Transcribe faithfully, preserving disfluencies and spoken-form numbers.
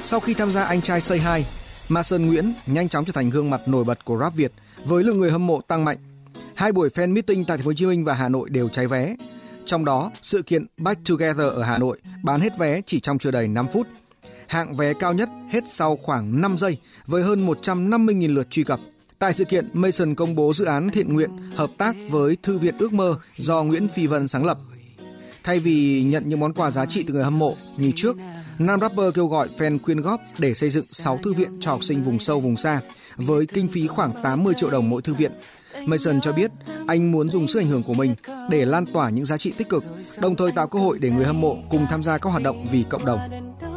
Sau khi tham gia Anh trai Say Hi, Mason Nguyễn nhanh chóng trở thành gương mặt nổi bật của rap Việt với lượng người hâm mộ tăng mạnh. Hai buổi fan meeting tại Thành phố Hồ Chí Minh và Hà Nội đều cháy vé. Trong đó, sự kiện Back Together ở Hà Nội bán hết vé chỉ trong chưa đầy năm phút. Hạng vé cao nhất hết sau khoảng năm giây với hơn một trăm năm mươi nghìn lượt truy cập. Tại sự kiện, Mason công bố dự án thiện nguyện hợp tác với Thư viện Ước Mơ do Nguyễn Phi Vân sáng lập. Thay vì nhận những món quà giá trị từ người hâm mộ như trước, nam rapper kêu gọi fan quyên góp để xây dựng sáu thư viện cho học sinh vùng sâu vùng xa với kinh phí khoảng tám mươi triệu đồng mỗi thư viện. Mason cho biết anh muốn dùng sức ảnh hưởng của mình để lan tỏa những giá trị tích cực, đồng thời tạo cơ hội để người hâm mộ cùng tham gia các hoạt động vì cộng đồng.